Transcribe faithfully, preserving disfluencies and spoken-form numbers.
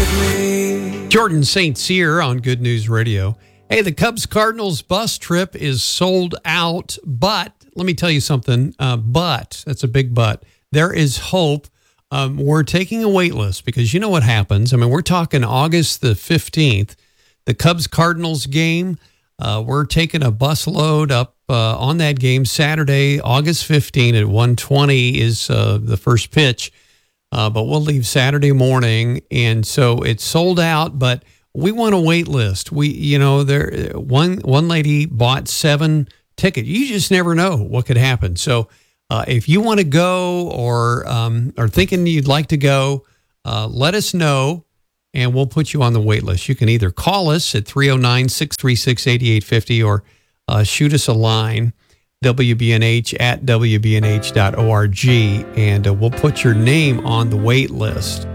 Jordan Saint Cyr on Good News Radio. Hey, the Cubs-Cardinals bus trip is sold out, but let me tell you something, uh, but, that's a big but, there is hope. Um, we're taking a wait list because you know what happens. I mean, we're talking August the fifteenth, the Cubs-Cardinals game. Uh, we're taking a bus load up uh, on that game Saturday, August fifteenth at one twenty is uh, the first pitch. Uh, but we'll leave Saturday morning, and so it's sold out. But we want a wait list. We, you know, there one one lady bought seven tickets. You just never know what could happen. So uh, if you want to go or um, are thinking you'd like to go, uh, let us know, and we'll put you on the wait list. You can either call us at three oh nine, six three six, eight eight five oh or uh, shoot us a line. W B N H at W B N H dot org, and uh, we'll put your name on the wait list.